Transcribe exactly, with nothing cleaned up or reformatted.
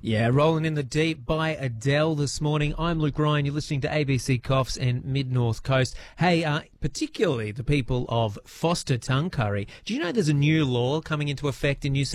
Yeah, Rolling in the Deep by Adele this morning. I'm Luke Ryan. You're listening to A B C Coffs and Mid-North Coast. Hey, uh, particularly the people of Foster Tongue Curry. Do you know there's a new law coming into effect in New South